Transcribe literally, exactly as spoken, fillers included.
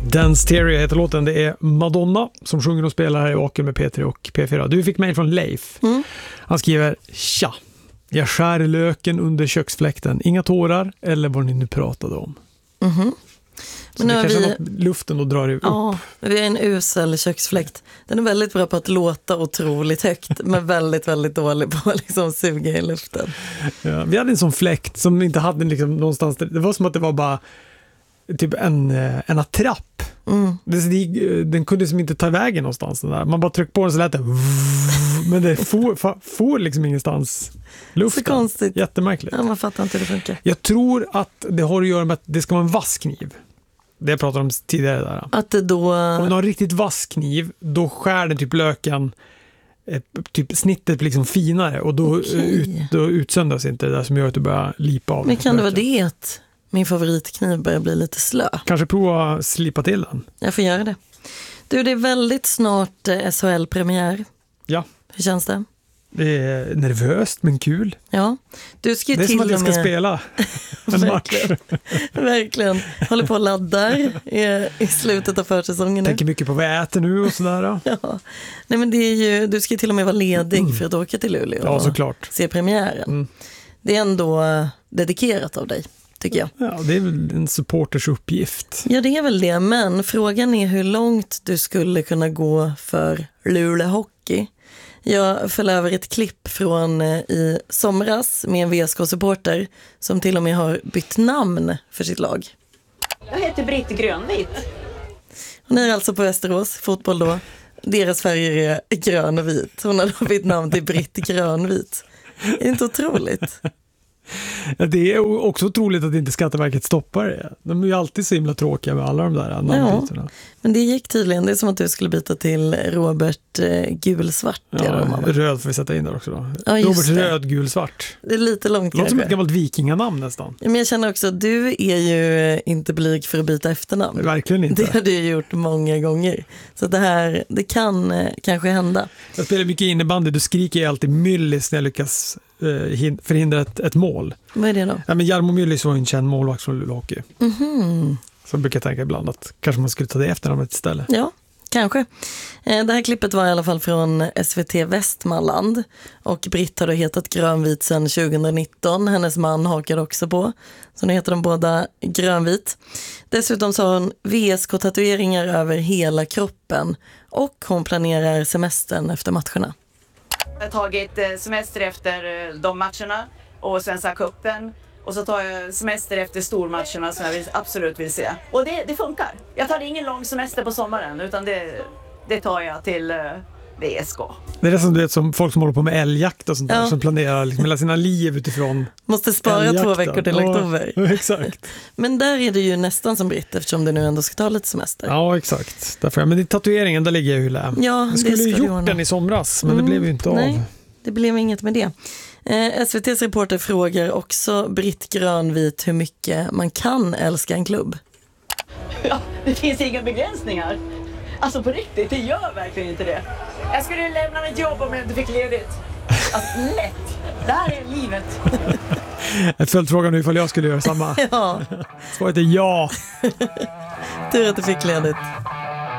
Dance Stereo heter låten. Det är Madonna som sjunger och spelar här i Vaken med P tre och P fyra. Du fick mejl från Leif. Mm. Han skriver: Tja, jag skär löken under köksfläkten. Inga tårar eller vad ni nu pratade om. Mhm. Så men det kanske vi... har något luften och drar upp. Ja, vi är en usel köksfläkt. Den är väldigt bra på att låta otroligt högt, men väldigt, väldigt dålig på att liksom suga i luften. Ja, vi hade en sån fläkt som inte hade liksom någonstans. Det var som att det var bara typ en, en attrapp. Mm. Det, den kunde som inte ta vägen någonstans. Den där. Man bara tryckte på den så lät det. Men det får, får liksom ingenstans luften. Så konstigt. Jättemärkligt. Ja, man fattar inte hur det funkar. Jag tror att det har att göra med att det ska vara en vass kniv. Det jag pratade om tidigare där. Att det då... Om du har en riktigt vass kniv, då skär den typ löken, typ snittet blir liksom finare och då, okay. ut, då utsöndras inte det där som gör att du börjar lipa av. Men kan det vara det att min favoritkniv börjar bli lite slö? Kanske prova att slipa till den. Jag får göra det. Du, det är väldigt snart S H L-premiär. Ja. Hur känns det? Det är nervöst men kul. Ja. Du ska det är till som att jag ska med... spela en match. Verkligen. Håller på att ladda i, i slutet av försäsongen. Tänker mycket på vad jag äter nu och sådär. Ja. Nej, men det är ju, du ska till och med vara ledig mm. för att åka till Luleå ja, såklart. och se premiären. Mm. Det är ändå dedikerat av dig, tycker jag. Ja, det är väl en supporters uppgift. Ja, det är väl det. Men frågan är hur långt du skulle kunna gå för Luleå Hockey. Jag föll över ett klipp från i somras med en V S K-supporter som till och med har bytt namn för sitt lag. Jag heter Britt Grönvit. Hon är alltså på Västerås, fotboll då. Deras färger är grön och vit. Hon har då bytt namn till Britt Grönvit. Det är inte otroligt. Ja, det är också otroligt att inte Skatteverket stoppar det. De är ju alltid så himla tråkiga med alla de där namnbytena. Ja, men det gick tydligen. Det är som att du skulle byta till Robert eh, Gulsvart. Ja, röd får vi sätta in där också då. Ja, Robert det. Röd Gulsvart. Det är lite långt. Det låter som ett gammalt vikinganamn nästan. Ja, men jag känner också att du är ju inte blyg för att byta efternamn. Verkligen inte. Det har du gjort många gånger. Så det här, det kan eh, kanske hända. Jag spelar mycket innebandy. Du skriker ju alltid Myllis när jag lyckas eh, förhindra ett, ett mål. Vad är det då? Ja, men Jarmo Myllis var en känd målvakt från Luleå Hockey. Mhm. Så jag brukar tänka ibland att kanske man skulle ta det efternamnet istället. Ja, kanske. Det här klippet var i alla fall från S V T Västmanland. Och Britt har då hetat Grönvit sedan tjugonitton. Hennes man hakade också på. Så nu heter de båda Grönvit. Dessutom så har hon V S K-tatueringar över hela kroppen. Och hon planerar semestern efter matcherna. Jag har tagit semester efter de matcherna och Svenska cupen. Och så tar jag semester efter stormatcherna som jag vill, absolut vill se. Och det, det funkar. Jag tar ingen lång semester på sommaren utan det, det tar jag till uh, V S K. Det är det som, du vet, som folk som håller på med älgjakt och sånt där, ja. Som planerar liksom hela sina liv utifrån måste spara älgjakten. Två veckor till oktober. Ja, exakt. Men där är det ju nästan som Britt eftersom du nu ändå ska ta lite semester. Ja, exakt. Därför, men i tatueringen, där ligger jag ju lä. Ja, jag skulle det ju ska gjort den i somras, men mm, det blev ju inte nej, av. Det blev inget med det. Eh, S V T:s reporter frågar också Britt Grönvit hur mycket man kan älska en klubb. Ja, det finns inga begränsningar. Alltså på riktigt, det gör verkligen inte det. Jag skulle lämna mitt jobb om jag inte fick ledigt. Alltså lätt. Det här är livet. Ett följdfråga nu ifall jag skulle göra samma. Ja. Svaret är ja. Tur att du fick ledigt.